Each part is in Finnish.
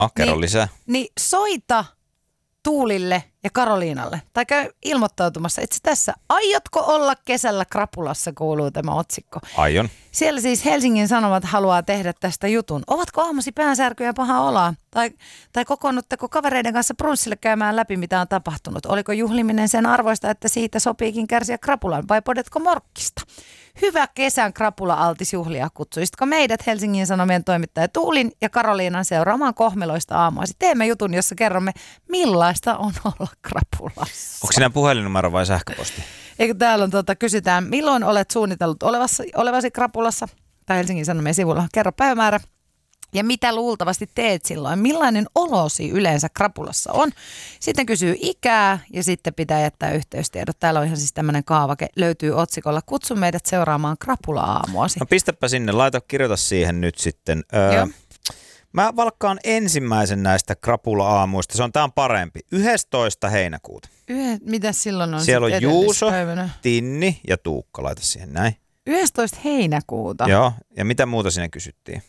Kerro lisää. Niin soita Tuulille ja Karoliinalle. Tai käy ilmoittautumassa itse tässä. Aiotko olla kesällä krapulassa, kuuluu tämä otsikko. Aion. Siellä siis Helsingin Sanomat haluaa tehdä tästä jutun. Ovatko aamusi päänsärky ja paha oloa? Tai kokoonnutteko kavereiden kanssa brunssille käymään läpi, mitä on tapahtunut? Oliko juhliminen sen arvoista, että siitä sopiikin kärsiä krapulan? Vai podetko morkkista? Hyvä kesän krapula-altis juhlia. Kutsuisitko meidät Helsingin Sanomien toimittaja Tuulin ja Karoliinan seuraamaan kohmeloista aamuasi? Teemme jutun, jossa kerromme, millaista on olla krapulassa. Onko siinä puhelinnumero vai sähköposti? Eikö täällä on kysytään, milloin olet suunnitellut olevasi krapulassa? Tai Helsingin Sanomien sivulla. Kerro päivämäärä. Ja mitä luultavasti teet silloin? Millainen olosi yleensä krapulassa on? Sitten kysyy ikää ja sitten pitää jättää yhteystiedot. Täällä on ihan siis tämmöinen kaavake. Löytyy otsikolla. Kutsu meidät seuraamaan krapula-aamuasi. No pistäpä sinne. Kirjoita siihen nyt sitten. Mä valkkaan ensimmäisen näistä krapula-aamuista. Tää on parempi. 11. heinäkuuta. Mitäs silloin on? Siellä on Juuso, Tinni ja Tuukka. Laita siihen näin. 11. heinäkuuta. Joo. Ja mitä muuta siinä kysyttiin?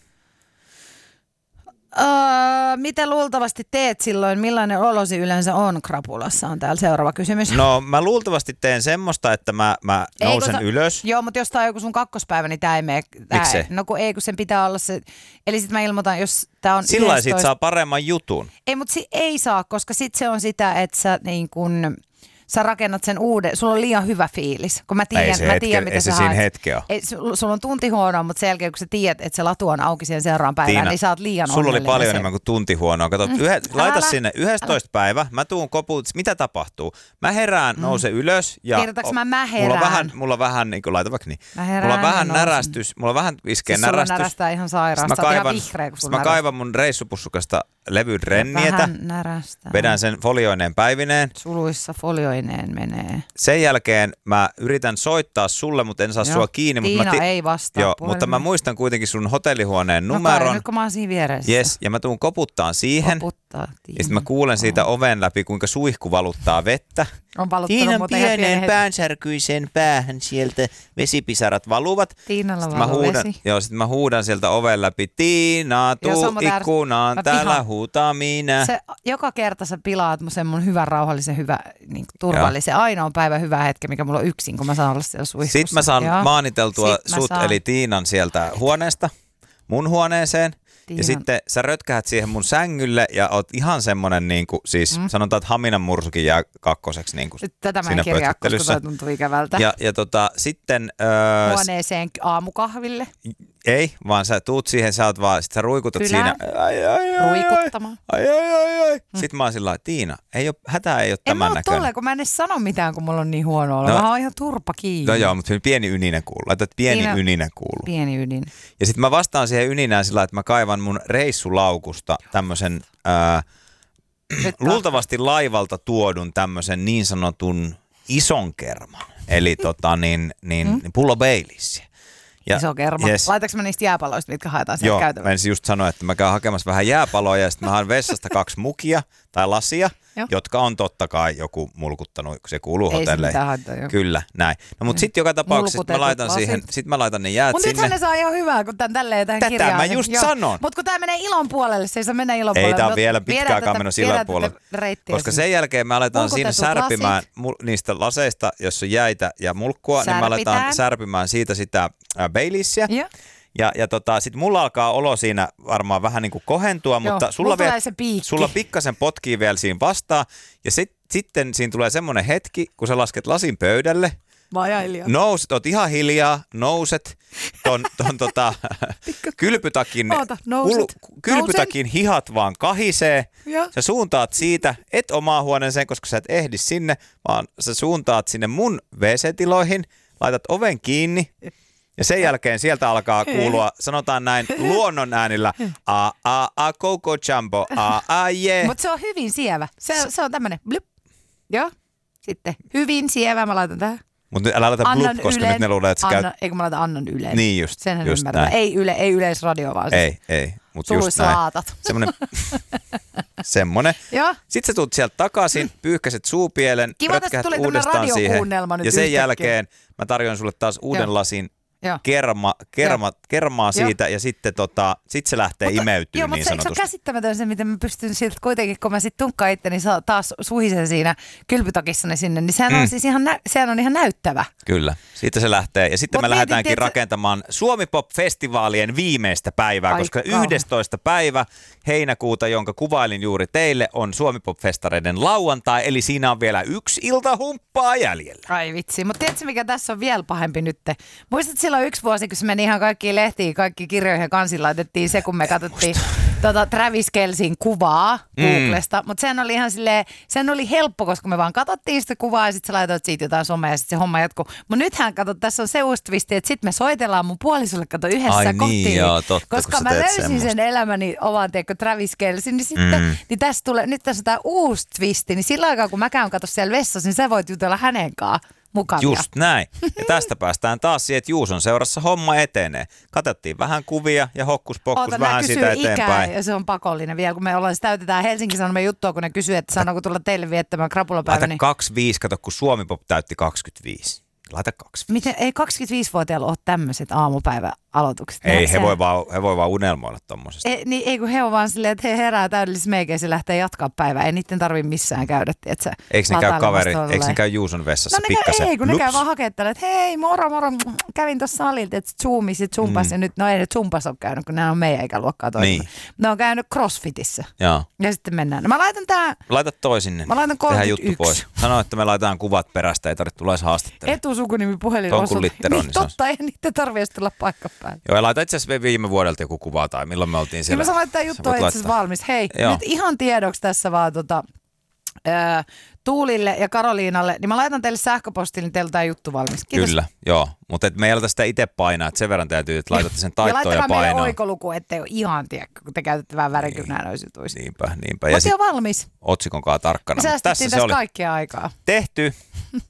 Mitä luultavasti teet silloin? Millainen olosi yleensä on krapulassa? On täällä seuraava kysymys. No mä luultavasti teen semmoista, että mä nousen ylös. Joo, mutta jos tää on joku sun kakkospäivä, niin tää ei mene. Miksi? No kun sen pitää olla se. Eli sit mä ilmoitan, jos tää on Sillä sit saa paremman jutun. Ei, mutta ei saa, koska sit se on sitä, että sä niin kun sä rakennat sen uuden, sulla on liian hyvä fiilis. Kun mä tiedän, mitä sä siinä hetke ole. Sulla on tunti huonoa, mutta sen jälkeen kun sä tiedät, että se latu on auki siihen seuraavan päivään, Tiina, niin sä oot liian sulla onnellinen. Oli paljon enemmän kuin tunti huonoa. Kato, laita sinne 11 päivä, mä tuun kopuun, mitä tapahtuu? Mä herään, nousen ylös. Ja kirjoitaks mä herään? Mulla on vähän, niin kuin laita vaikka niin. Mulla on vähän närästys, mulla on vähän iskee siis närästys. Sulla närästää ihan sairaasta, ihan vihreä kun sulla mä kaivan mun reissupussukasta levyn rennietä. Vähän närästää. Vedän sen folioineen päivineen. Suluissa folioineen menee. Sen jälkeen mä yritän soittaa sulle, mutta en saa sua kiinni. Tiina ei vastaa mutta mä muistan kuitenkin sun hotellihuoneen numeron. No nyt kun mä oon siinä vieressä. Yes, ja mä tuun koputtaan siihen. Ja sitten mä kuulen siitä oven läpi, kuinka suihku valuttaa vettä. On valuttanut muuten pienen päänsärkyisen päähän sieltä vesipisarat valuvat. Tiinalla valuu vesi. Joo, sitten mä huudan sieltä oven läpi. Tiina, tuu ikkunaan, täällä huutaa minä. Joka kerta sä pilaat sen mun hyvän, rauhallisen, niin turvallisen. Ainoa päivä hyvä hetki, mikä mulla on yksin, kun mä saan olla siellä suihkussa. Sitten mä saan maaniteltua eli Tiinan sieltä huoneesta mun huoneeseen. Tiina. Ja sitten sä rötkähät siihen mun sängylle ja oot ihan semmonen niinku, siis sanotaan, että Haminan mursukin jää kakkoseksi niinku tätä mä en kirjaa, koska toi tuntuu ikävältä. Ja sitten huoneeseen aamukahville. Ei, vaan sä tuut siihen, sit sä ruikutat siinä. Ruikuttamaan. Sitten mä oon sillä lailla, Tiina, hätää ei ole tämän näköinen. Tolleen, kun mä en edes sano mitään, kun mulla on niin huono olo. Mä oon ihan turpa kiinni. No joo, mutta pieni yninen kuuluu. Laitat pieni yninen kuuluu. Pieni ydin. Ja sitten mä vastaan siihen yninään sillä lailla, että mä kaivan mun reissulaukusta tämmösen luultavasti laivalta tuodun tämmösen niin sanotun ison kerman. Eli pullo Baileysia. Iso kerma. Yes. Laitaanko mä niistä jääpaloista, mitkä haetaan sieltä käytävällä? Joo, mä ensin just sanoa, että mä käyn hakemassa vähän jääpaloja ja sitten mä haen vessasta 2 mukia tai lasia, jotka on totta kai joku mulkuttanut, kun se kuuluu hotelleihin. Kyllä, näin. No mutta sitten joka tapauksessa mä laitan ne jäät sinne. Mutta nythän ne saa ihan hyvää, kun tähän kirjaan. Tätä mä just sanon. Mutta kun tää menee ilon puolelle, se ei saa mennä ilon puolelle. Ei, tää on vielä pitkä aikaa menossa ilon puolelle. Koska sen jälkeen me aletaan siinä särpimään niistä laseista, jos on jäitä ja mulkkua, niin me aletaan särpimään siitä sitä Baileysia. Ja sitten mulla alkaa olo siinä varmaan vähän niin kuin kohentua, mutta sulla pikkasen potkii vielä siinä vastaan. Ja sitten siinä tulee semmoinen hetki, kun sä lasket lasin pöydälle. Nouset, oot ihan hiljaa, nouset ton kylpytakin hihat vaan kahisee. Sä suuntaat siitä, et omaa huoneeseen, koska sä et ehdi sinne, vaan sä suuntaat sinne mun WC-tiloihin, laitat oven kiinni. Ja sen jälkeen sieltä alkaa kuulua, sanotaan näin, luonnon äänillä, Coco Jumbo, yeah. Mutta se on hyvin sievä. Se on tämmönen blup. Joo, sitten hyvin sievä, mä laitan tähän. Mutta älä laita blup, koska nyt ne luulee, että sä käyt... Eikö mä laitan Annan Ylen? Niin just. Senhän ymmärtää. Ei Yleisradio, vaan siis. Ei. Mutta just näin. Laatat. Semmonen. Sitten sä tulet sieltä takaisin, pyyhkäset suupielen, rötkähät uudestaan siihen. Ja sen jälkeen mä tarjoan sulle taas uuden lasin kermaa siitä ja sitten sit se lähtee imeytyy niin sanotusti. Se on käsittämätön se, miten mä pystyn siitä kuitenkin, kun mä sitten tunkkaan itteni taas suhisen siinä kylpytakissani sinne, niin sehän on siis sehän on ihan näyttävä. Kyllä, siitä se lähtee. Ja sitten me lähdetäänkin rakentamaan Suomi Pop-festivaalien viimeistä päivää, koska 11. päivä heinäkuuta, jonka kuvailin juuri teille, on Suomi Pop-festareiden lauantai, eli siinä on vielä 1 iltahumppaa jäljellä. Ai vitsi, mutta tiedätkö mikä tässä on vielä pahempi nyt? Muistatko silloin 1 vuosi, kun se meni ihan kaikkiin lehtiin, kaikki kirjoihin ja kansiin laitettiin se, kun me katsottiin Travis Kelcein kuvaa Googlesta, mutta sehän oli helppo, koska me vaan katsottiin sitä kuvaa ja sitten sä laitoit siitä jotain somea ja sitten se homma jatkuu. Mutta nythän tässä on se uusi twisti, että sitten me soitellaan mun puolisolle yhdessä kotiin, koska mä löysin sen elämäni oman Travis Kelcein, niin sitten niin nyt tässä on tämä uusi twisti, niin sillä aikaa kun mä käyn siellä vessassa, niin sä voit jutella hänen kanssaan. Mukavia. Just näin. Ja tästä päästään taas siihen, että Juuson seurassa homma etenee. Katsottiin vähän kuvia ja hokkuspokkus vähän sitä eteenpäin. Ikää, ja se on pakollinen vielä, kun me täytetään Helsingin Sanomien juttua, kun ne kysyy, että sanooko tulla teille viettämään krapulapäivä. Laita 25, kato kun Suomi Pop täytti 25. Laita 25. Miten, ei 25-vuotiailla ole tämmöiset aamupäiväaloitukset? Ei, he voi vaan unelmoilla tommosesta. Ei kun he on vaan silleen, että he herää täydellisissä meikeissä ja lähtee jatkaa päivää. Ei niiden tarvitse missään käydä, tietsä. Eikö ne käy Juuson vessassa pikkasen? Ei, kun ne käy vaan hakettelemaan, että hei, moro, kävin tuossa salilta, että zoomis ja zumpas. Ja nyt, ei ne zumpas ole käynyt, kun nämä on meidän ikäluokkaa toisella. Niin. Ne on käynyt crossfitissä. Joo. Ja sitten mennään. No, mä laitan tää. Laita toisinne. Mä laitan 31. Tehdään juttu pois. Sano, että me laitetaan kuvat perästä, ei tarvitse tulla edes haastattelemaan. Etusukunimi puhelin osoite. Niin totta, ei niitä tarvitse tulla paikka päälle. Joo, ja laita itse asiassa viime vuodelta joku kuva tai milloin me oltiin siellä. Ja mä sanoin, että tämä juttu on itse asiassa valmis. Hei, nyt ihan tiedoksi tässä vaan Tuulille ja Karoliinalle, niin mä laitan teille sähköpostiin, niin teillä on tämä juttu valmis. Kiitos. Kyllä, joo. Mutta me ei aleta sitä itse painaa, että sen verran täytyy, että laitatte sen taittoon ja painoon. Ja laittakaa meille oikoluku, ettei ole ihan tiedäkö, kun te käytätte vähän värikynää noissa jutuissa. Niinpä. Mutta on valmis. Otsikonkaan tarkkana. Me säästettiin tässä kaikkea aikaa. Tehty.